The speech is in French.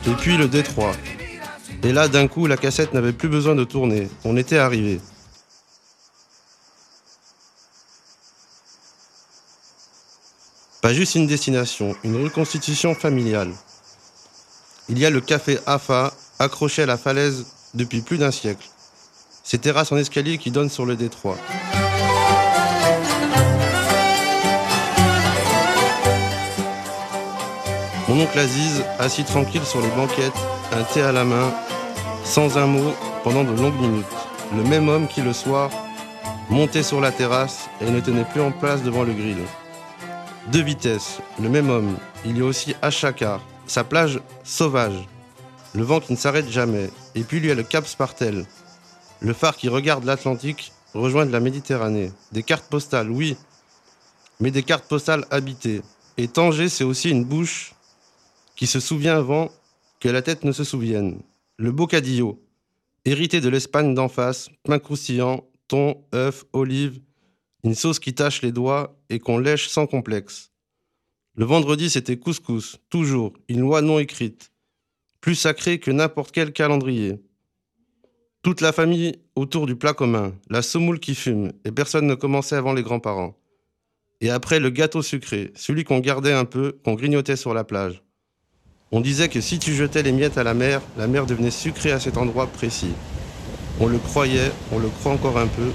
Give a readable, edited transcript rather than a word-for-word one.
Et puis le Détroit. Et là, d'un coup, la cassette n'avait plus besoin de tourner. On était arrivé. Pas juste une destination, une reconstitution familiale. Il y a le café Afa, accroché à la falaise depuis plus d'un siècle. Ces terrasses en escalier qui donnent sur le Détroit. Mon oncle Aziz, assis tranquille sur les banquettes, un thé à la main, sans un mot, pendant de longues minutes. Le même homme qui, le soir, montait sur la terrasse et ne tenait plus en place devant le grill. 2 vitesses, le même homme. Il y a aussi Achakar, sa plage sauvage. Le vent qui ne s'arrête jamais. Et puis il y a le Cap Spartel, le phare qui regarde l'Atlantique rejoindre la Méditerranée. Des cartes postales, oui, mais des cartes postales habitées. Et Tanger, c'est aussi une bouche qui se souvient avant que la tête ne se souvienne. Le bocadillo, hérité de l'Espagne d'en face, pain croustillant, thon, œufs, olives, une sauce qui tache les doigts et qu'on lèche sans complexe. Le vendredi, c'était couscous, toujours, une loi non écrite, plus sacrée que n'importe quel calendrier. Toute la famille autour du plat commun, la semoule qui fume, et personne ne commençait avant les grands-parents. Et après, le gâteau sucré, celui qu'on gardait un peu, qu'on grignotait sur la plage. On disait que si tu jetais les miettes à la mer devenait sucrée à cet endroit précis. On le croyait, on le croit encore un peu,